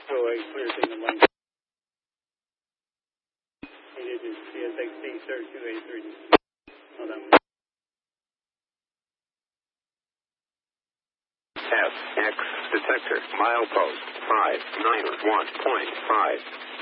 Go ahead, clear signal 1. It is CSXC 3283. Hold on. FX detector milepost 591.5.